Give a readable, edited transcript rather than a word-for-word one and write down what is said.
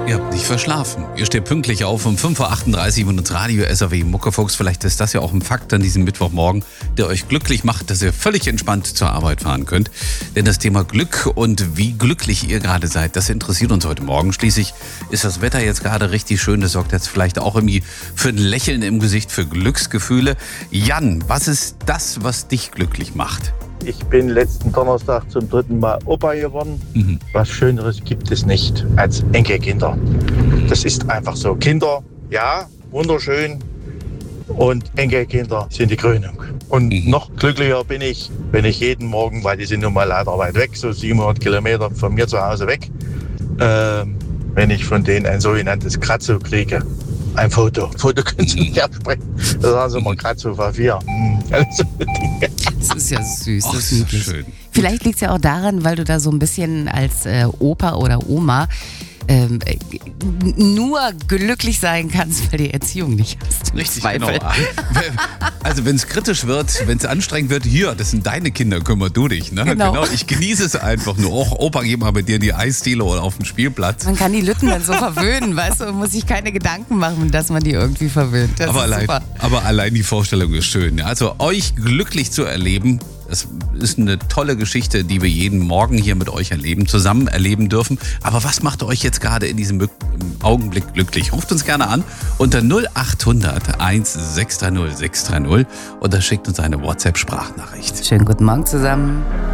Ihr habt nicht verschlafen. Ihr steht pünktlich auf um 5.38 Uhr und das Radio SAW Muckefuchs. Vielleicht ist das ja auch ein Fakt an diesem Mittwochmorgen, der euch glücklich macht, dass ihr völlig entspannt zur Arbeit fahren könnt. Denn das Thema Glück und wie glücklich ihr gerade seid, das interessiert uns heute Morgen. Schließlich ist das Wetter jetzt gerade richtig schön. Das sorgt jetzt vielleicht auch irgendwie für ein Lächeln im Gesicht, für Glücksgefühle. Jan, was ist das, was dich glücklich macht? Ich bin letzten Donnerstag zum 3. Mal Opa geworden. Was Schöneres gibt es nicht als Enkelkinder. Das ist einfach so. Kinder, ja, wunderschön. Und Enkelkinder sind die Krönung. Und noch glücklicher bin ich, wenn ich jeden Morgen, weil die sind nun mal leider weit weg, so 700 Kilometer von mir zu Hause weg, wenn ich von denen ein sogenanntes Kratzo kriege. Ein Foto. Foto können Sie nicht absprechen. Das sagen Sie mal Kratzo V4. Das ist ja süß, Ach, das ist niedlich. schön. Vielleicht liegt es ja auch daran, weil du da so ein bisschen als Opa oder Oma nur glücklich sein kannst, weil die Erziehung nicht hast. Richtig, Zweifel. genau. Also wenn es kritisch wird, wenn es anstrengend wird, hier, das sind deine Kinder, kümmer du dich. Ne? Genau. Ich genieße es einfach nur. Och, Opa, geh mal mit dir in die Eisdiele oder auf den Spielplatz. Man kann die Lütten dann so verwöhnen, weißt du, und muss sich keine Gedanken machen, dass man die irgendwie verwöhnt. Das ist super. Aber allein die Vorstellung ist schön. Also euch glücklich zu erleben, das ist eine tolle Geschichte, die wir jeden Morgen hier mit euch zusammen erleben dürfen. Aber was macht euch jetzt gerade in diesem Augenblick glücklich? Ruft uns gerne an unter 0800 1630 630 oder schickt uns eine WhatsApp-Sprachnachricht. Schönen guten Morgen zusammen.